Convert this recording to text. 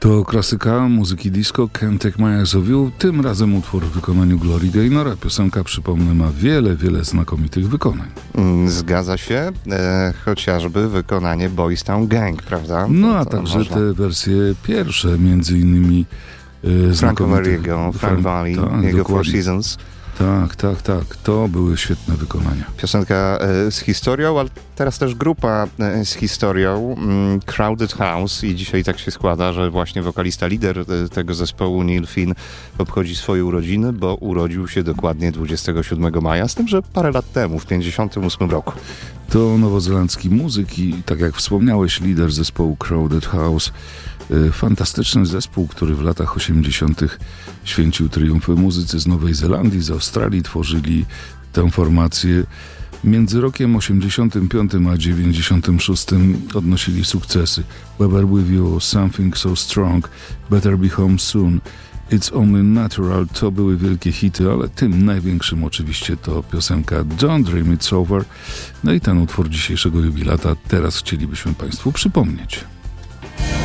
To klasyka muzyki disco Can't Take My Eyes Off You, tym razem utwór w wykonaniu Glory Gaynora. Piosenka, przypomnę, ma wiele znakomitych wykonań. Zgadza się, chociażby wykonanie Boys Town Gang, prawda? No a także te wersje pierwsze, między innymi Franco Valliego, Frank Valli, jego Four Seasons. Tak. To były świetne wykonania. Piosenka z historią, ale teraz też grupa z historią, Crowded House, i dzisiaj tak się składa, że właśnie wokalista, lider tego zespołu Neil Finn obchodzi swoje urodziny, bo urodził się dokładnie 27 maja, z tym, że parę lat temu, w 1958 roku. To nowozelandzki muzyk i, tak jak wspomniałeś, lider zespołu Crowded House. Fantastyczny zespół, który w latach 80. święcił triumfy. Muzycy z Nowej Zelandii, z Australii tworzyli tę formację. Między rokiem 85 a 96 odnosili sukcesy. We're With You, Something So Strong, Better Be Home Soon, It's Only Natural, to były wielkie hity, ale tym największym oczywiście to piosenka Don't Dream It's Over. No i ten utwór dzisiejszego jubilata teraz chcielibyśmy Państwu przypomnieć.